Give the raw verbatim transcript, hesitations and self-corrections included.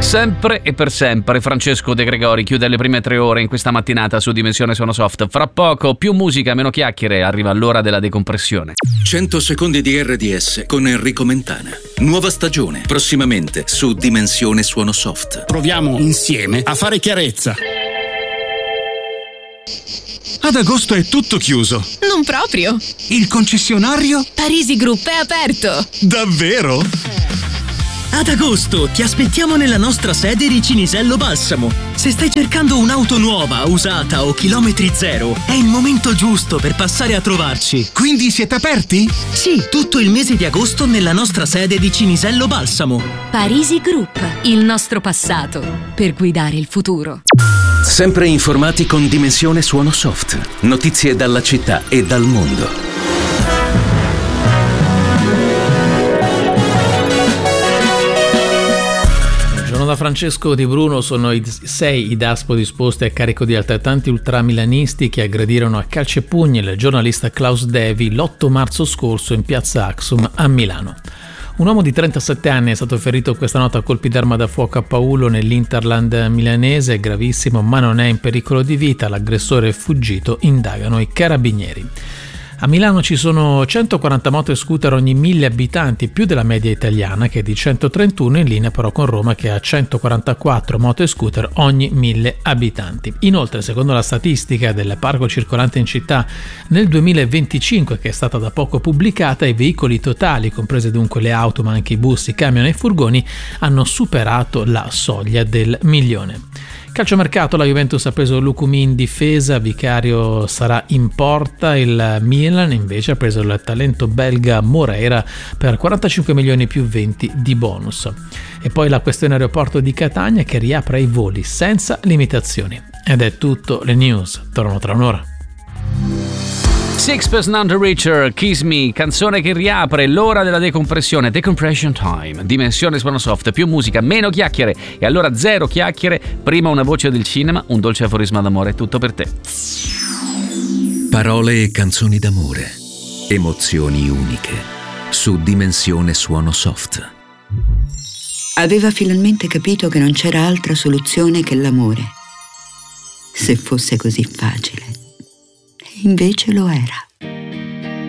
Sempre e per sempre Francesco De Gregori chiude le prime tre ore in questa mattinata su Dimensione Suono Soft. Fra poco più musica, meno chiacchiere, arriva l'ora della decompressione. cento secondi di R D S con Enrico Mentana. Nuova stagione, prossimamente su Dimensione Suono Soft. Proviamo insieme a fare chiarezza. Ad agosto è tutto chiuso. Non proprio. Il concessionario? Parisi Group è aperto. Davvero? Ad agosto ti aspettiamo nella nostra sede di Cinisello Balsamo. Se stai cercando un'auto nuova, usata o chilometri zero, è il momento giusto per passare a trovarci. Quindi siete aperti? Sì, tutto il mese di agosto nella nostra sede di Cinisello Balsamo. Parisi Group, il nostro passato per guidare il futuro. Sempre informati con Dimensione Suono Soft. Notizie dalla città e dal mondo. Da Francesco Di Bruno sono i sei i DASPO disposti a carico di altrettanti ultramilanisti che aggredirono a calci e pugni il giornalista Klaus Devi l'otto marzo scorso in piazza Axum a Milano. Un uomo di trentasette anni è stato ferito questa notte a colpi d'arma da fuoco a Paulo nell'Interland milanese, è gravissimo ma non è in pericolo di vita, l'aggressore è fuggito, indagano i carabinieri. A Milano ci sono centoquaranta moto e scooter ogni mille abitanti, più della media italiana che è di centotrentuno, in linea però con Roma che ha centoquarantaquattro moto e scooter ogni mille abitanti. Inoltre, secondo la statistica del parco circolante in città nel duemilaventicinque, che è stata da poco pubblicata, i veicoli totali, comprese dunque le auto ma anche i bus, i camion e i furgoni, hanno superato la soglia del milione. Calciomercato, la Juventus ha preso Lukumi in difesa, Vicario sarà in porta, il Milan invece ha preso il talento belga Moreira per quarantacinque milioni più venti di bonus. E poi la questione aeroporto di Catania che riapre i voli senza limitazioni. Ed è tutto, le news tornano tra un'ora. Six Person Under Richer, Kiss Me, canzone che riapre l'ora della decompressione, Decompression Time, Dimensione Suono Soft, più musica, meno chiacchiere, e allora zero chiacchiere, prima una voce del cinema, un dolce aforisma d'amore, tutto per te. Parole e canzoni d'amore, emozioni uniche, su Dimensione Suono Soft. Aveva finalmente capito che non c'era altra soluzione che l'amore. Se fosse così facile. Invece lo era.